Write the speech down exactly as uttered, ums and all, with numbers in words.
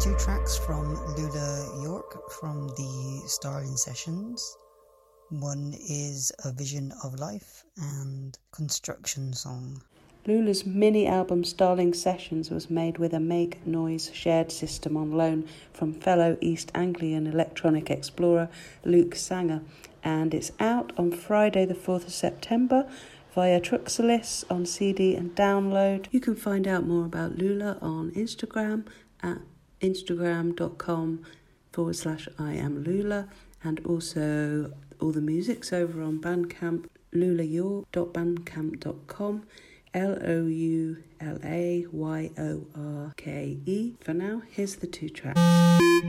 two tracks from Lula York from the Starling Sessions. One is A Vision of Life and Construction Song. Lula's mini-album Starling Sessions was made with a Make Noise shared system on loan from fellow East Anglian electronic explorer Luke Sanger, and it's out on Friday the fourth of September via Truxalis on C D and download. You can find out more about Lula on Instagram at instagram.com forward slash I am Lula, and also all the music's over on Bandcamp, lulayork dot bandcamp dot com, L O U L A Y O R K E. For now, here's the two tracks.